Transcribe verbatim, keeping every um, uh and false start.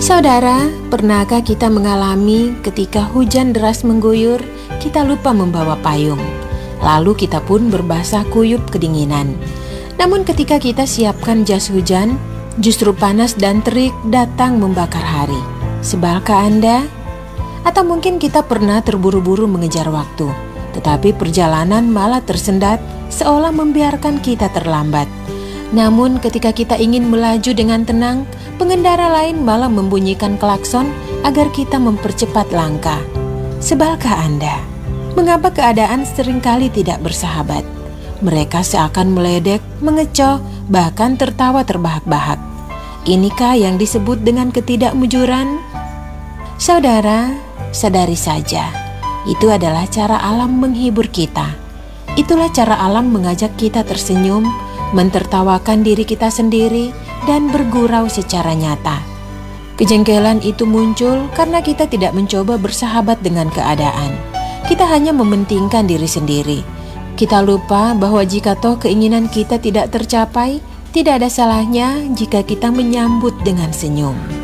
Saudara, pernahkah kita mengalami ketika hujan deras mengguyur, kita lupa membawa payung, lalu kita pun berbasah kuyup kedinginan. Namun ketika kita siapkan jas hujan, justru panas dan terik datang membakar hari. Sebalkah Anda? Atau mungkin kita pernah terburu-buru mengejar waktu, tetapi perjalanan malah tersendat seolah membiarkan kita terlambat. Namun ketika kita ingin melaju dengan tenang, pengendara lain malah membunyikan klakson agar kita mempercepat langkah. Sebalkah Anda? Mengapa keadaan seringkali tidak bersahabat? Mereka seakan meledek, mengecoh, bahkan tertawa terbahak-bahak. Inikah yang disebut dengan ketidakmujuran? Saudara, sadari saja, itu adalah cara alam menghibur kita. Itulah cara alam mengajak kita tersenyum, mentertawakan diri kita sendiri, dan bergurau secara nyata. Kejengkelan itu muncul karena kita tidak mencoba bersahabat dengan keadaan. Kita hanya mementingkan diri sendiri. Kita lupa bahwa jika toh keinginan kita tidak tercapai, tidak ada salahnya jika kita menyambut dengan senyum.